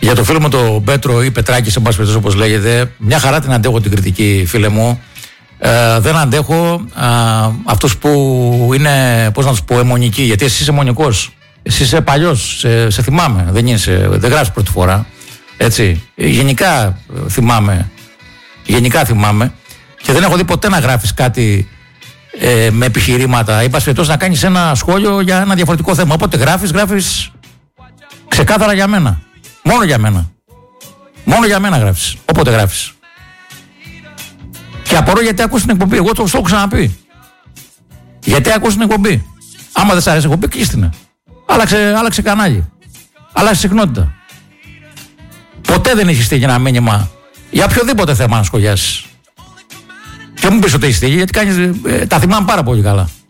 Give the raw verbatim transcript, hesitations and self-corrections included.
Για το φίλο μου τον Πέτρο ή Πετράκη, σε πάση περιπτώσει, όπως λέγεται, μια χαρά την αντέχω την κριτική, φίλε μου. Ε, δεν αντέχω αυτούς που είναι, πώς να τους πω, αιμονικοί. Γιατί εσύ είσαι αιμονικός. Εσύ είσαι παλιός. Σε, σε θυμάμαι. Δεν, είσαι, δεν γράφεις πρώτη φορά. Έτσι. Γενικά θυμάμαι. Γενικά θυμάμαι. Και δεν έχω δει ποτέ να γράφεις κάτι ε, με επιχειρήματα. Είπα σε να κάνεις ένα σχόλιο για ένα διαφορετικό θέμα. Όποτε γράφεις, γράφεις ξεκάθαρα για μένα. Μόνο για μένα. Μόνο για μένα γράφεις. Όποτε γράφεις. Και απορώ γιατί ακούς την εκπομπή. Εγώ το έχω ξαναπεί. Γιατί ακούς την εκπομπή. Άμα δεν σ' αρέσει η εκπομπή, κλείστηνε. Άλλαξε, άλλαξε κανάλι. Άλλαξε συχνότητα. Ποτέ δεν έχει στείλει ένα μήνυμα για οποιοδήποτε θέμα να σχολιάσεις. Και μου πεις ότι έχει στείλει, γιατί κάνεις, ε, τα θυμάμαι πάρα πολύ καλά.